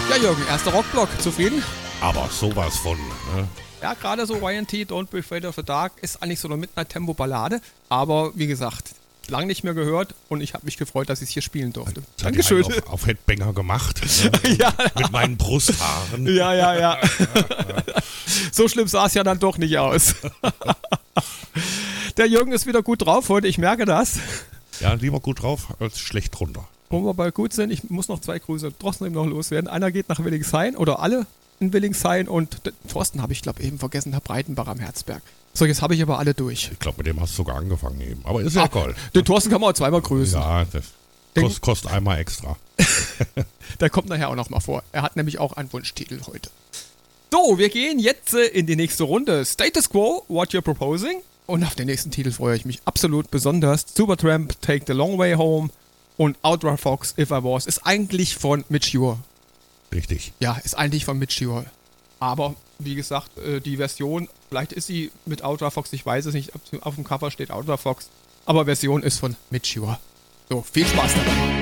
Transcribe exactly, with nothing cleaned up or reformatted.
Ja, Jürgen, erster Rockblock, zufrieden? Aber sowas von, ne? Ja, gerade so Y and T, Don't Be Afraid of the Dark, ist eigentlich so eine Midnight-Tempo-Ballade. Aber wie gesagt, lang nicht mehr gehört und ich habe mich gefreut, dass ich es hier spielen durfte. Das Dankeschön. Auf, auf Headbanger gemacht. Ne? Ja. Mit meinen Brusthaaren. Ja, ja, ja. So schlimm sah es ja dann doch nicht aus. Der Jürgen ist wieder gut drauf heute, ich merke das. Ja, lieber gut drauf als schlecht drunter. Wo wir bei gut sind, ich muss noch zwei Grüße trotzdem noch loswerden. Einer geht nach Willingshain oder alle in Willingshain und den Thorsten habe ich, glaube eben vergessen, Herr Breitenbach am Herzberg. So, jetzt habe ich aber alle durch. Ich glaube, mit dem hast du sogar angefangen eben. Aber ist ja egal. Den Thorsten kann man auch zweimal grüßen. Ja, das kostet, kostet einmal extra. Der kommt nachher auch noch mal vor. Er hat nämlich auch einen Wunschtitel heute. So, wir gehen jetzt in die nächste Runde. Status Quo, What You're Proposing. Und auf den nächsten Titel freue ich mich absolut besonders. Supertramp, Take the Long Way Home. Und Outer Fox, If I Was, ist eigentlich von Mitch Ure. Richtig. Ja, ist eigentlich von Mitch Ure. Aber, wie gesagt, die Version, vielleicht ist sie mit Outer Fox, ich weiß es nicht, auf dem Cover steht Outer Fox. Aber Version ist von Mitch Ure. So, viel Spaß dabei.